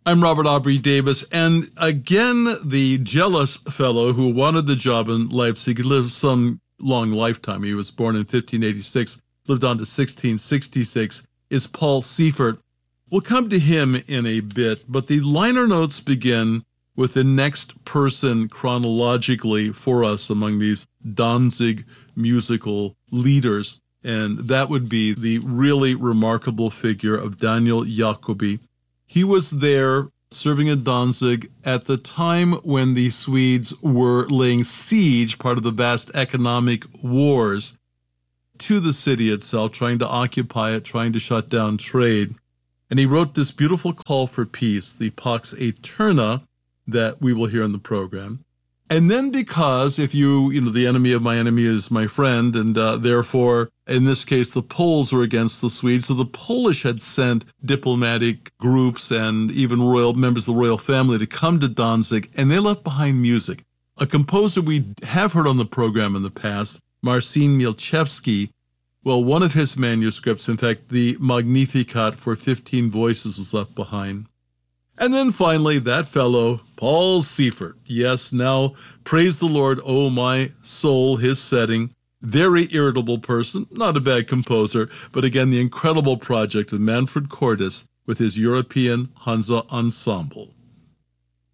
I'm Robert Aubrey Davis, and again, the jealous fellow who wanted the job in Leipzig lived some long lifetime. He was born in 1586, lived on to 1666, is Paul Seifert. We'll come to him in a bit, but the liner notes begin with the next person chronologically for us among these Danzig musical leaders, and that would be the really remarkable figure of Daniel Jacobi. He was there serving in Danzig at the time when the Swedes were laying siege, part of the vast economic wars, to the city itself, trying to occupy it, trying to shut down trade. And he wrote this beautiful call for peace, the Pax Aeterna, that we will hear in the program. And then because the enemy of my enemy is my friend, and therefore, in this case, the Poles were against the Swedes, so the Polish had sent diplomatic groups and even royal members of the royal family to come to Danzig, and they left behind music. A composer we have heard on the program in the past, Marcin Mielczewski, well, one of his manuscripts, in fact, the Magnificat for 15 voices, was left behind. And then finally, that fellow, Paul Seifert. Yes, now, praise the Lord, oh my soul, his setting. Very irritable person, not a bad composer, but again, the incredible project of Manfred Cordes with his European Hansa Ensemble.